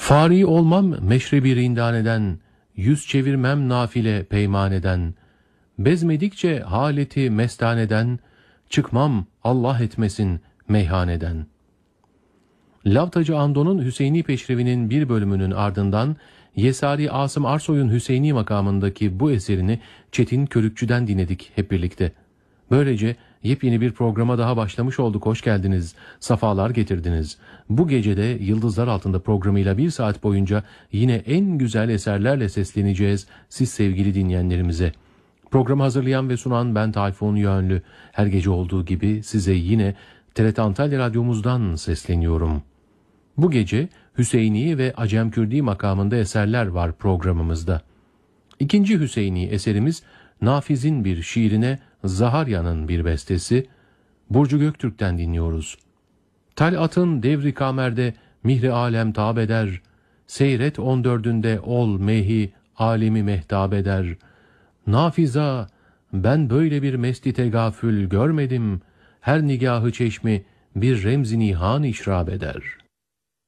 Fari olmam meşrebi rindaneden, yüz çevirmem nafile peymaneden, bezmedikçe haleti mestaneden, çıkmam Allah etmesin meyhaneden. Lavtacı Ando'nun Hüseyni Peşrevi'nin bir bölümünün ardından Yesari Asım Arsoy'un Hüseyni makamındaki bu eserini Çetin Körükçü'den dinledik hep birlikte. Böylece yepyeni bir programa daha başlamış olduk. Hoş geldiniz, safalar getirdiniz. Bu gecede Yıldızlar Altında programıyla 1 saat boyunca yine en güzel eserlerle sesleneceğiz siz sevgili dinleyenlerimize. Programı hazırlayan ve sunan ben Tayfun Yönlü. Her gece olduğu gibi size yine TRT Antalya Radyomuzdan sesleniyorum. Bu gece Hüseyni ve Acem Kürdi makamında eserler var programımızda. İkinci Hüseyni eserimiz Nafiz'in bir şiirine Zaharya'nın bir bestesi, Burcu Göktürk'ten dinliyoruz. Talat'ın devri kamerde mihri alem tab eder, seyret 14'ünde ol mehi alemi mehtab eder. Nafiza, ben böyle bir mesti tegafül görmedim, her nigahı çeşmi bir remzi nihan işrab eder.''